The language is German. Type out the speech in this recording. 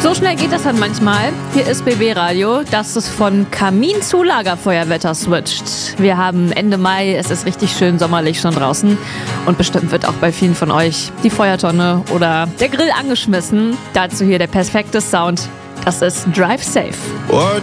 So schnell geht das dann manchmal. Hier ist BB Radio, das ist von Kamin zu Lagerfeuerwetter switcht. Wir haben Ende Mai, es ist richtig schön sommerlich schon draußen und bestimmt wird auch bei vielen von euch die Feuertonne oder der Grill angeschmissen. Dazu hier der perfekte Sound. Das ist Drive Safe.